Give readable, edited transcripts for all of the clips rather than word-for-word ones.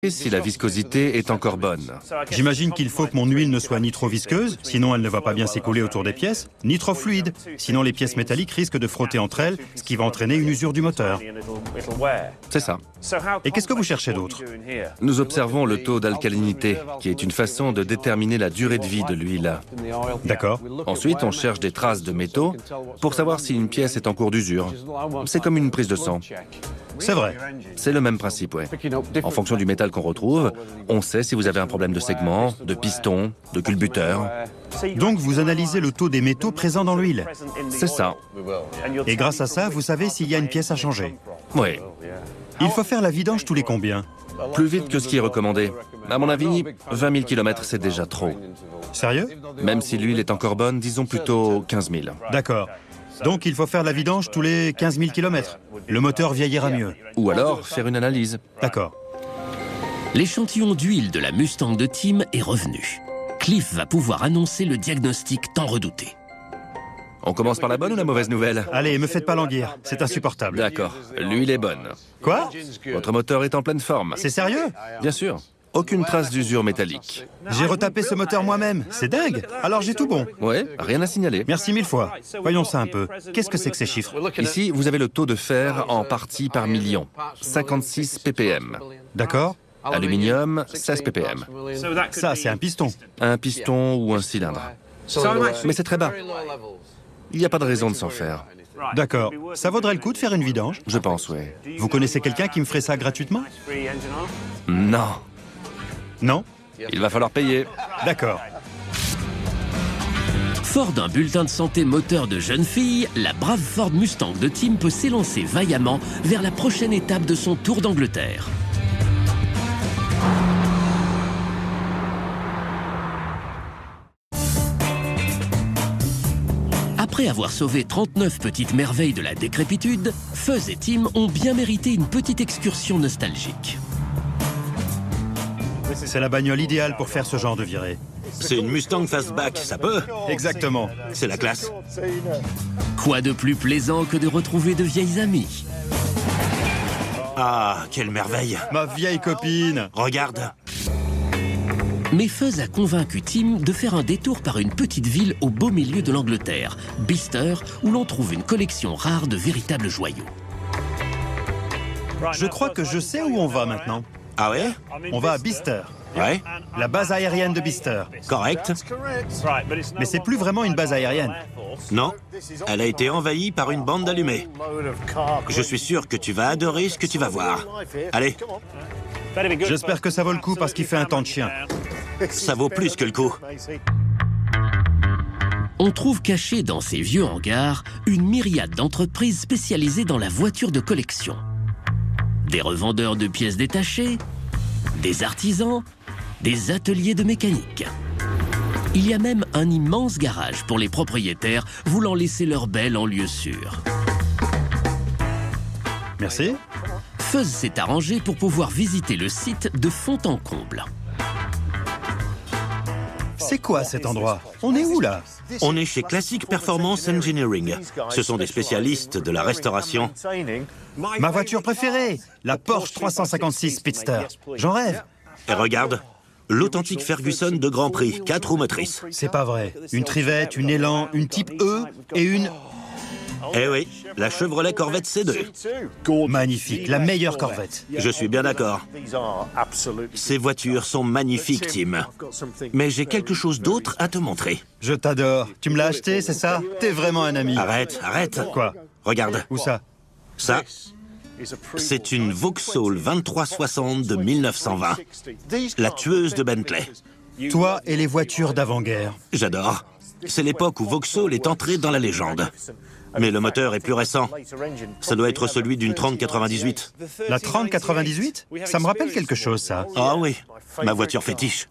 si la viscosité est encore bonne. J'imagine qu'il faut que mon huile ne soit ni trop visqueuse, sinon elle ne va pas bien s'écouler autour des pièces, ni trop fluide, sinon les pièces métalliques risquent de frotter entre elles, ce qui va entraîner une usure du moteur. C'est ça. Et qu'est-ce que vous cherchez d'autre? Nous observons le taux d'alcalinité, qui est une façon de déterminer la durée de vie de l'huile. D'accord. Ensuite, on cherche des traces de métaux pour savoir si une pièce est en cours d'usure. C'est comme une prise de sang. C'est vrai. C'est le même principe, ouais. En fonction du métal qu'on retrouve, on sait si vous avez un problème de segment, de piston, de culbuteur. Donc vous analysez le taux des métaux présents dans l'huile. C'est ça. Et grâce à ça, vous savez s'il y a une pièce à changer. Oui. Il faut faire la vidange tous les combien? Plus vite que ce qui est recommandé. À mon avis, 20 000 km, c'est déjà trop. Sérieux? Même si l'huile est encore bonne, disons plutôt 15 000. D'accord. Donc il faut faire la vidange tous les 15 000 km. Le moteur vieillira mieux. Ou alors faire une analyse. D'accord. L'échantillon d'huile de la Mustang de Tim est revenu. Cliff va pouvoir annoncer le diagnostic tant redouté. On commence par la bonne ou la mauvaise nouvelle? Allez, me faites pas languir, c'est insupportable. D'accord, l'huile est bonne. Quoi? Votre moteur est en pleine forme. C'est sérieux? Bien sûr. Aucune trace d'usure métallique. J'ai retapé ce moteur moi-même, c'est dingue. Alors j'ai tout bon. Ouais, rien à signaler. Merci mille fois. Voyons ça un peu. Qu'est-ce que c'est que ces chiffres? Ici, vous avez le taux de fer en partie par million. 56 ppm. D'accord. Aluminium, 16 ppm. Ça, c'est un piston. Un piston ou un cylindre. Mais c'est très bas. Il n'y a pas de raison de s'en faire. D'accord. Ça vaudrait le coup de faire une vidange? Je pense, oui. Vous connaissez quelqu'un qui me ferait ça gratuitement? Non. Non? Il va falloir payer. D'accord. Fort d'un bulletin de santé moteur de jeune fille, la brave Ford Mustang de Tim peut s'élancer vaillamment vers la prochaine étape de son tour d'Angleterre. Après avoir sauvé 39 petites merveilles de la décrépitude, Fuzz et Tim ont bien mérité une petite excursion nostalgique. C'est la bagnole idéale pour faire ce genre de virée. C'est une Mustang Fastback, ça peut? Exactement. C'est la classe. Quoi de plus plaisant que de retrouver de vieilles amies? Ah, quelle merveille! Ma vieille copine. Regarde! Mais Fuzz a convaincu Tim de faire un détour par une petite ville au beau milieu de l'Angleterre, Bicester, où l'on trouve une collection rare de véritables joyaux. Je crois que je sais où on va maintenant. Ah ouais? On va à Bicester, Ouais, la base aérienne de Bicester. correct. Mais c'est plus vraiment une base aérienne. Non, elle a été envahie par une bande d'allumés. Je suis sûr que tu vas adorer ce que tu vas voir. Allez, J'espère que ça vaut le coup parce qu'il fait un temps de chien. ça vaut plus que le coup. On trouve cachée dans ces vieux hangars une myriade d'entreprises spécialisées dans la voiture de collection. Des revendeurs de pièces détachées, des artisans, des ateliers de mécanique. Il y a même un immense garage pour les propriétaires voulant laisser leur belle en lieu sûr. Merci. Fuzz s'est arrangé pour pouvoir visiter le site de fond en comble. C'est quoi cet endroit? On est où là? On est chez Classic Performance Engineering. Ce sont des spécialistes de la restauration. Ma voiture préférée, la Porsche 356 Speedster. J'en rêve. Et regarde, l'authentique Ferguson de Grand Prix, 4 roues motrices. C'est pas vrai. Une Trivette, une Élan, une Type E et une... Eh oui, la Chevrolet Corvette C2. Magnifique, la meilleure Corvette. Je suis bien d'accord. Ces voitures sont magnifiques, Tim. Mais j'ai quelque chose d'autre à te montrer. Je t'adore. Tu me l'as acheté, c'est ça? T'es vraiment un ami. Arrête, arrête. Quoi? Regarde, Où ça? ça, c'est une Vauxhall 2360 de 1920. La tueuse de Bentley. Toi et les voitures d'avant-guerre. J'adore. C'est l'époque où Vauxhall est entré dans la légende. Mais le moteur est plus récent. Ça doit être celui d'une 3098. La 3098? Ça me rappelle quelque chose, ça. Ah oui, ma voiture fétiche.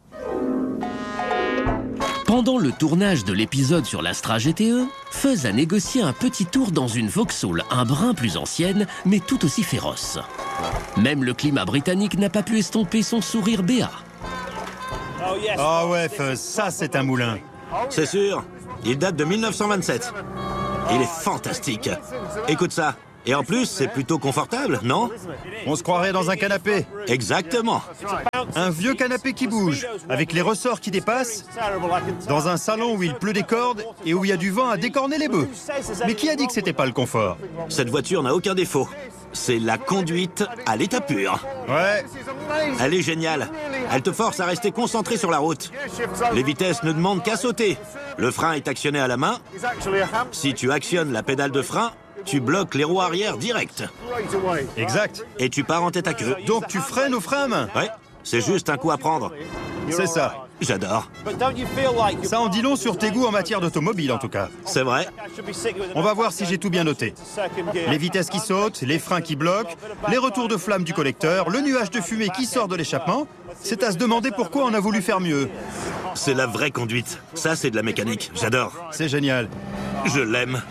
Pendant le tournage de l'épisode sur l'Astra GTE, Fuzz a négocié un petit tour dans une Vauxhall un brin plus ancienne, mais tout aussi féroce. Même le climat britannique n'a pas pu estomper son sourire béat. Ah ouais, Fuzz, ça c'est un moulin. C'est sûr, il date de 1927. Il est fantastique. Écoute ça. Et en plus, c'est plutôt confortable, non? On se croirait dans un canapé. Exactement. Un vieux canapé qui bouge, avec les ressorts qui dépassent, dans un salon où il pleut des cordes et où il y a du vent à décorner les bœufs. Mais qui a dit que c'était pas le confort? Cette voiture n'a aucun défaut. C'est la conduite à l'état pur. Ouais, Elle est géniale. Elle te force à rester concentré sur la route. Les vitesses ne demandent qu'à sauter. Le frein est actionné à la main. Si tu actionnes la pédale de frein, tu bloques les roues arrière direct. exact. Et tu pars en tête à queue. Donc tu freines au frein à main. Ouais, c'est juste un coup à prendre. C'est ça. J'adore. Ça en dit long sur tes goûts en matière d'automobile en tout cas. C'est vrai. On va voir si j'ai tout bien noté. Les vitesses qui sautent, les freins qui bloquent, les retours de flamme du collecteur, le nuage de fumée qui sort de l'échappement. C'est à se demander pourquoi on a voulu faire mieux. C'est la vraie conduite. Ça, c'est de la mécanique. J'adore. C'est génial. Je l'aime.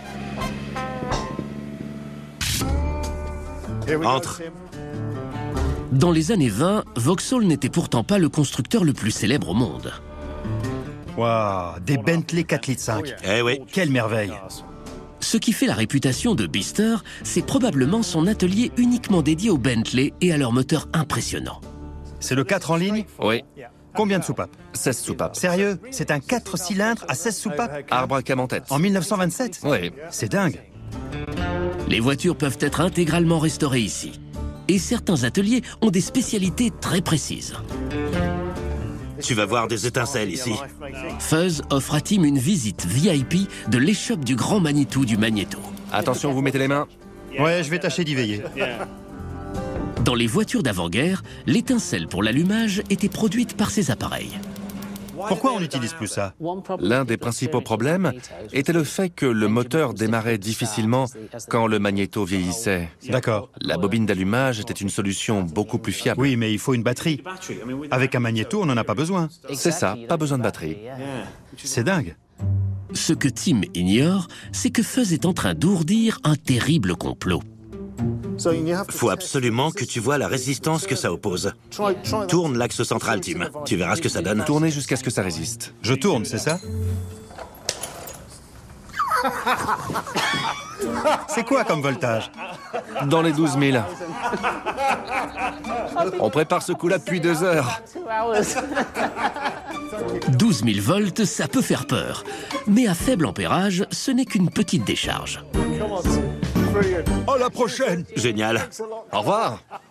Entre. Dans les années 20, Vauxhall n'était pourtant pas le constructeur le plus célèbre au monde. Waouh, des Bentley 4,5 litres. Eh oui. Quelle merveille. Ce qui fait la réputation de Bister, c'est probablement son atelier uniquement dédié aux Bentley et à leurs moteurs impressionnants. C'est le 4 en ligne? Oui, Combien de soupapes? 16 soupapes. Sérieux? C'est un 4 cylindres à 16 soupapes? Arbre à cam en tête. En 1927? Oui. C'est dingue. Les voitures peuvent être intégralement restaurées ici. Et certains ateliers ont des spécialités très précises. Tu vas voir des étincelles ici. Fuzz offre à Tim une visite VIP de l'échoppe du Grand Manitou du Magnéto. Attention, vous mettez les mains. Ouais, je vais tâcher d'y veiller. Dans les voitures d'avant-guerre, l'étincelle pour l'allumage était produite par ces appareils. Pourquoi on n'utilise plus ça? L'un des principaux problèmes était le fait que le moteur démarrait difficilement quand le magnéto vieillissait. D'accord. La bobine d'allumage était une solution beaucoup plus fiable. Oui, mais il faut une batterie. Avec un magnéto, on n'en a pas besoin. C'est ça, pas besoin de batterie. C'est dingue. Ce que Tim ignore, c'est que Fuzz est en train d'ourdir un terrible complot. Faut absolument que tu vois la résistance que ça oppose. Tourne l'axe central, Tim. Tu verras ce que ça donne. Tournez jusqu'à ce que ça résiste. Je tourne, c'est ça? C'est quoi comme voltage? Dans les 12 000. On prépare ce coup-là depuis 2 heures. 12 000 volts, ça peut faire peur. Mais à faible ampérage, ce n'est qu'une petite décharge. Oh, la prochaine! Génial. Au revoir.